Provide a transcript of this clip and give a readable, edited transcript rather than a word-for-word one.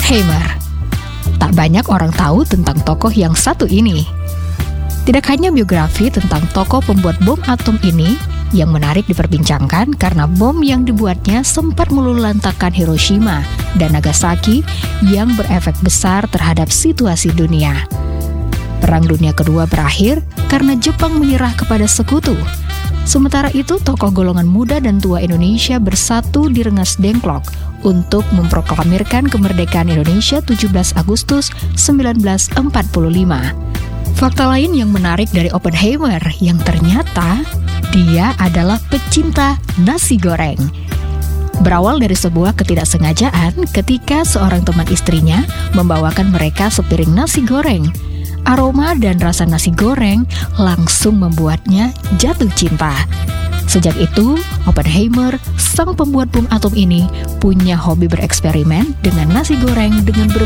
Oppenheimer. Tak banyak orang tahu tentang tokoh yang satu ini. Tidak hanya biografi tentang tokoh pembuat bom atom ini yang menarik diperbincangkan karena bom yang dibuatnya sempat meluluhlantakkan Hiroshima dan Nagasaki yang berefek besar terhadap situasi dunia. Perang Dunia Kedua berakhir karena Jepang menyerah kepada sekutu. Sementara itu, tokoh golongan muda dan tua Indonesia bersatu di Rengas Dengklok untuk memproklamirkan kemerdekaan Indonesia 17 Agustus 1945. Fakta lain yang menarik dari Oppenheimer yang ternyata dia adalah pecinta nasi goreng. Berawal dari sebuah ketidaksengajaan ketika seorang teman istrinya membawakan mereka sepiring nasi goreng. Aroma dan rasa nasi goreng langsung membuatnya jatuh cinta. Sejak itu, Oppenheimer, sang pembuat bom atom ini, punya hobi bereksperimen dengan nasi goreng dengan berbagai